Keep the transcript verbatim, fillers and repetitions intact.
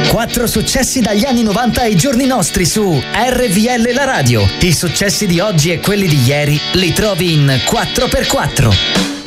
Quattro successi dagli anni novanta ai giorni nostri su R V L La Radio. I successi di oggi e quelli di ieri li trovi in quattro per quattro.